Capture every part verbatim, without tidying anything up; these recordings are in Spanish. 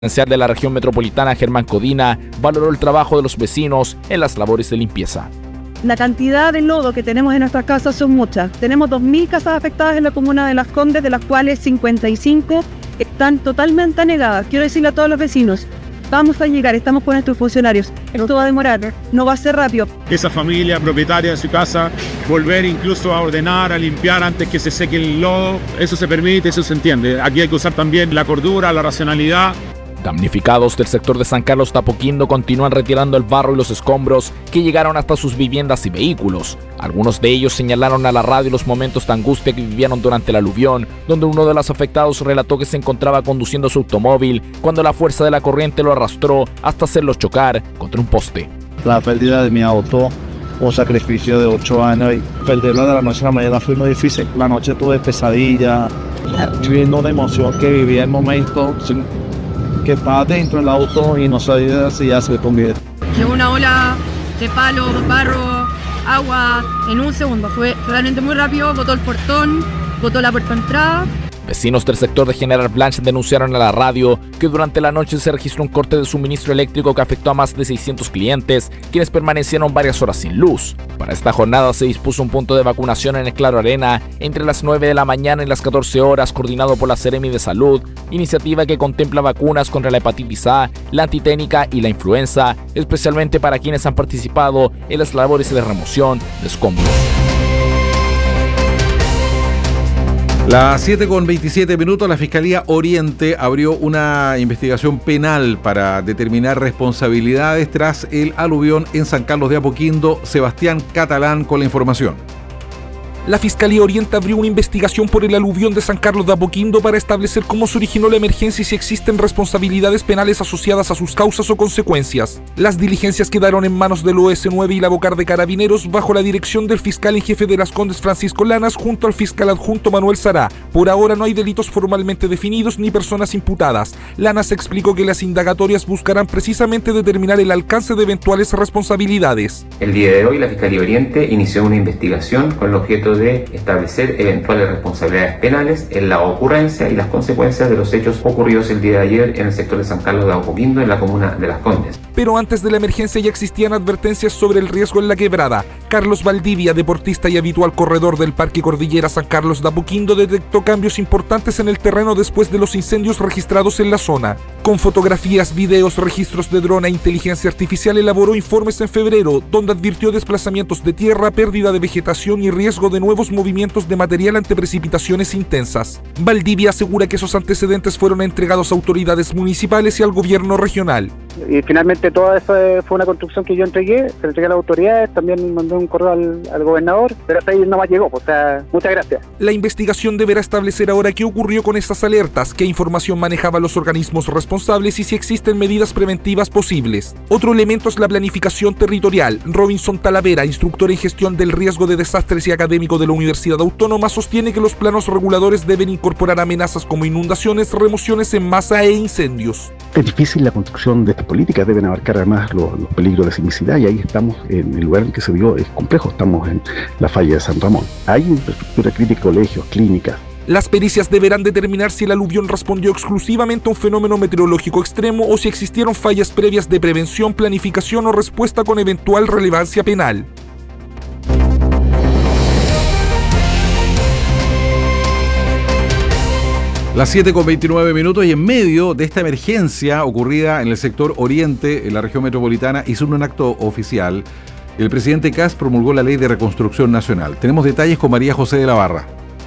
de la región metropolitana, Germán Codina, valoró el trabajo de los vecinos en las labores de limpieza. La cantidad de lodo que tenemos en nuestras casas son muchas. Tenemos dos mil casas afectadas en la comuna de Las Condes, de las cuales cincuenta y cinco están totalmente anegadas. Quiero decirle a todos los vecinos, vamos a llegar, estamos con nuestros funcionarios. Esto va a demorar, no va a ser rápido. Esa familia propietaria de su casa, volver incluso a ordenar, a limpiar antes que se seque el lodo, eso se permite, eso se entiende. Aquí hay que usar también la cordura, la racionalidad. Damnificados del sector de San Carlos de Apoquindo continúan retirando el barro y los escombros que llegaron hasta sus viviendas y vehículos. Algunos de ellos señalaron a la radio los momentos de angustia que vivieron durante el aluvión, donde uno de los afectados relató que se encontraba conduciendo su automóvil cuando la fuerza de la corriente lo arrastró hasta hacerlo chocar contra un poste. La pérdida de mi auto, un sacrificio de ocho años, y perderlo de la noche a la mañana fue muy difícil. La noche tuve pesadilla, viviendo una emoción que vivía en el momento, que estaba dentro del auto y no sabía si ya se convierte. Llegó una ola de palo, barro, agua en un segundo. Fue realmente muy rápido, botó el portón, botó la puerta de entrada. Vecinos del sector de General Blanche denunciaron a la radio que durante la noche se registró un corte de suministro eléctrico que afectó a más de seiscientos clientes, quienes permanecieron varias horas sin luz. Para esta jornada se dispuso un punto de vacunación en el Claro Arena entre las nueve de la mañana y las catorce horas, coordinado por la Seremi de Salud, iniciativa que contempla vacunas contra la hepatitis A, la antiténica y la influenza, especialmente para quienes han participado en las labores de remoción de escombros. Las siete con veintisiete minutos, la Fiscalía Oriente abrió una investigación penal para determinar responsabilidades tras el aluvión en San Carlos de Apoquindo. Sebastián Catalán con la información. La Fiscalía Oriente abrió una investigación por el aluvión de San Carlos de Apoquindo para establecer cómo se originó la emergencia y si existen responsabilidades penales asociadas a sus causas o consecuencias. Las diligencias quedaron en manos del O S nueve y la Bocar de Carabineros bajo la dirección del fiscal en jefe de Las Condes, Francisco Lanas, junto al fiscal adjunto Manuel Sará. Por ahora no hay delitos formalmente definidos ni personas imputadas. Lanas explicó que las indagatorias buscarán precisamente determinar el alcance de eventuales responsabilidades. El día de hoy la Fiscalía Oriente inició una investigación con el objeto de establecer eventuales responsabilidades penales en la ocurrencia y las consecuencias de los hechos ocurridos el día de ayer en el sector de San Carlos de Apoquindo, en la comuna de Las Condes. Pero antes de la emergencia ya existían advertencias sobre el riesgo en la quebrada. Carlos Valdivia, deportista y habitual corredor del Parque Cordillera San Carlos de Apoquindo, detectó cambios importantes en el terreno después de los incendios registrados en la zona. Con fotografías, videos, registros de dron e inteligencia artificial elaboró informes en febrero, donde advirtió desplazamientos de tierra, pérdida de vegetación y riesgo de nuevos movimientos de material ante precipitaciones intensas. Valdivia asegura que esos antecedentes fueron entregados a autoridades municipales y al gobierno regional. Y finalmente toda esa fue una construcción que yo entregué, se la entregué a las autoridades, también mandé un correo al, al gobernador, pero hasta ahí no más llegó, o sea, muchas gracias. La investigación deberá establecer ahora qué ocurrió con estas alertas, qué información manejaban los organismos responsables y si existen medidas preventivas posibles. Otro elemento es la planificación territorial. Robinson Talavera, instructor en gestión del riesgo de desastres y académico de la Universidad Autónoma, sostiene que los planos reguladores deben incorporar amenazas como inundaciones, remociones en masa e incendios. Es difícil la construcción de estas políticas, deben abarcar además los, los peligros de sismicidad, y ahí estamos en el lugar en que se vio, es complejo, estamos en la falla de San Ramón. Hay infraestructura crítica, colegios, clínicas. Las pericias deberán determinar si el aluvión respondió exclusivamente a un fenómeno meteorológico extremo o si existieron fallas previas de prevención, planificación o respuesta con eventual relevancia penal. Las siete con veintinueve minutos, y en medio de esta emergencia ocurrida en el sector oriente, en la región metropolitana, hizo un acto oficial. El presidente Kast promulgó la Ley de Reconstrucción Nacional. Tenemos detalles con María José de la Barra.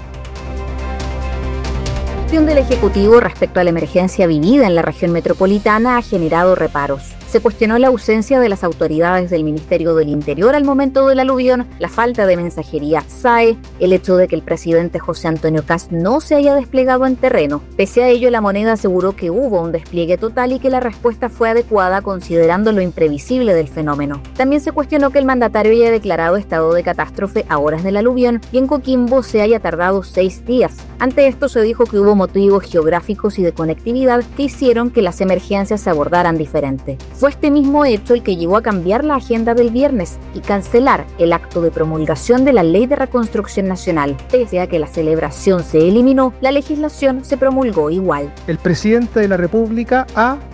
La acción del Ejecutivo respecto a la emergencia vivida en la región metropolitana ha generado reparos. Se cuestionó la ausencia de las autoridades del Ministerio del Interior al momento del aluvión, la falta de mensajería S A E, el hecho de que el presidente José Antonio Kast no se haya desplegado en terreno. Pese a ello, la moneda aseguró que hubo un despliegue total y que la respuesta fue adecuada considerando lo imprevisible del fenómeno. También se cuestionó que el mandatario haya declarado estado de catástrofe a horas del aluvión y en Coquimbo se haya tardado seis días. Ante esto se dijo que hubo motivos geográficos y de conectividad que hicieron que las emergencias se abordaran diferente. Fue este mismo hecho el que llevó a cambiar la agenda del viernes y cancelar el acto de promulgación de la Ley de Reconstrucción Nacional. Pese a que la celebración se eliminó, la legislación se promulgó igual. El presidente de la República ha